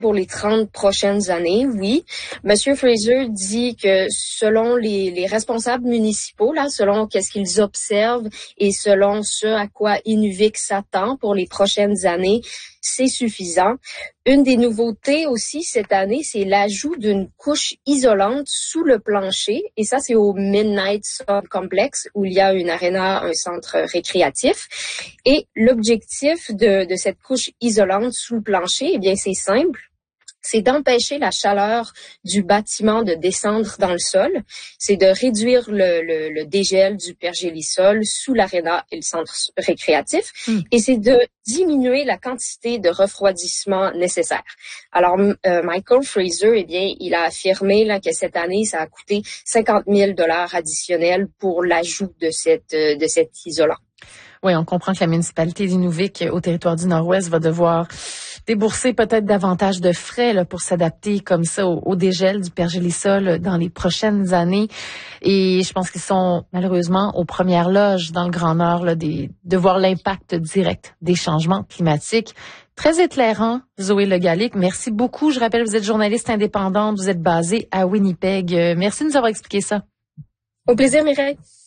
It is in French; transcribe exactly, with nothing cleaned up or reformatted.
pour les trente prochaines années, oui. Monsieur Fraser dit que selon les, les responsables municipaux, là, selon qu'est-ce qu'ils observent et selon ce à quoi Inuvik s'attend pour les prochaines années, c'est suffisant. Une des nouveautés aussi cette année, c'est l'ajout d'une couche isolante sous le plancher. Et ça, c'est au Midnight Sun Complex où il y a une arena, un centre récréatif. Et l'objectif de, de cette couche isolante sous le plancher, eh bien, c'est simple. C'est d'empêcher la chaleur du bâtiment de descendre dans le sol. C'est de réduire le, le, le dégel du pergélisol sous l'aréna et le centre récréatif. Mm. Et c'est de diminuer la quantité de refroidissement nécessaire. Alors, euh, Michael Fraser, eh bien, il a affirmé là, que cette année, ça a coûté cinquante mille dollars additionnels pour l'ajout de cette, de cet isolant. Oui, on comprend que la municipalité d'Inuvik au territoire du Nord-Ouest va devoir débourser peut-être davantage de frais là, pour s'adapter comme ça au, au dégel du pergélisol dans les prochaines années. Et je pense qu'ils sont malheureusement aux premières loges dans le Grand Nord là, des, de voir l'impact direct des changements climatiques. Très éclairant, Zoé Le Gallic. Merci beaucoup. Je rappelle, vous êtes journaliste indépendante, vous êtes basée à Winnipeg. Merci de nous avoir expliqué ça. Au plaisir, Mireille.